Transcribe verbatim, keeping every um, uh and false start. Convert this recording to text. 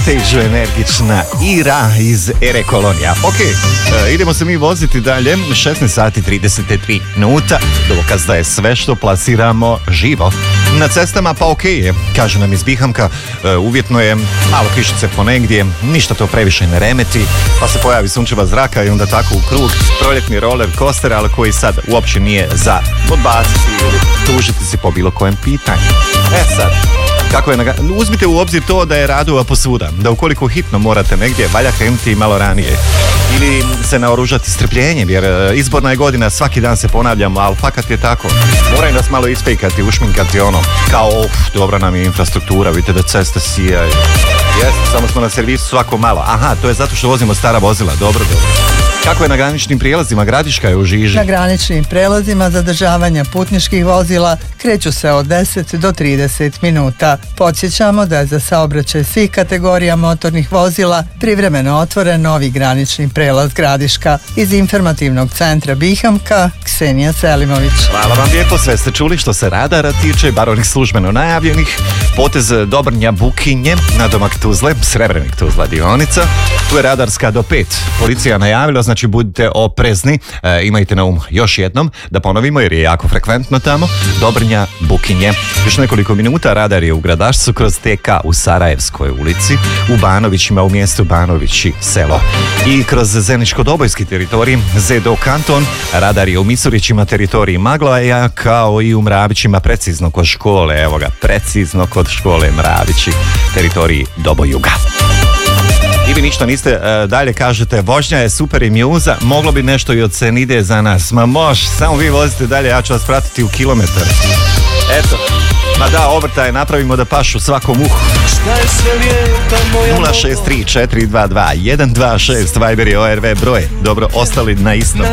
stage energična Ira iz Ere Kolonija. Ok, e, idemo se mi voziti dalje, šesnaest sati trideset tri minuta, dokaz da je sve što plasiramo živo. Na cestama pa ok je, kaže nam iz Bihamka, e, uvjetno je, malo kišice ponegdje, ništa to previše ne remeti, pa se pojavi sunčeva zraka i onda tako u krug proljetni roller coaster, ali koji sad uopće nije za odbaciti ili tužiti se po bilo kojem pitanju. E sad, kako je naga... uzmite u obzir to da je radova posvuda, da ukoliko hitno morate negdje, valja krenuti malo ranije ili se naoružati strpljenjem, jer izborna je godina, svaki dan se ponavljamo, ali fakat je tako, moraju nas malo ispejkati, ušminkati ono, kao uf, dobra nam je infrastruktura, vidite da ceste sijaju. Jeste, samo smo na servisu svako malo. Aha, to je zato što vozimo stara vozila, dobro, dobro. Kako je na graničnim prijelazima? Gradiška je u žiži. Na graničnim prijelazima zadržavanja putničkih vozila kreću se od deset do trideset minuta. Podsjećamo da je za saobraćaj svih kategorija motornih vozila privremeno otvoren novi granični prijelaz Gradiška. Iz informativnog centra Bihamka, Ksenija Selimović. Hvala vam lijepo, sve ste čuli što se radara tiče, bar onih službeno najavljenih. Potez Dobrnja Bukinje, nadomak Tuzle, Srebrenik Tuzla dionica. Tu je radarska do pet. Policija najavila, znači budite oprezni, e, imajte na um još jednom, da ponovimo jer je jako frekventno tamo, Dobrnja Bukinje. Još nekoliko minuta radar je u Gradašcu kroz T K u Sarajevskoj ulici, u Banovićima u mjestu Banovići selo i kroz Zeničko-Dobojski teritorij Zedo kanton, radar je u Misurićima teritoriji Maglaja kao i u Mravićima precizno kod škole, evo ga, precizno kod škole Mravići, teritoriji Dobojuga. I vi ništa niste, e, dalje kažete vožnja je super i mjuza, moglo bi nešto i od Senide za nas, ma može, samo vi vozite dalje, ja ću vas pratiti u kilometar. Eto, ma da, obrtaj napravimo da pašu svakom uhu. nula šest tri četiri dva dva jedan dva šest Viber je O R V broj, dobro, ostali na istom.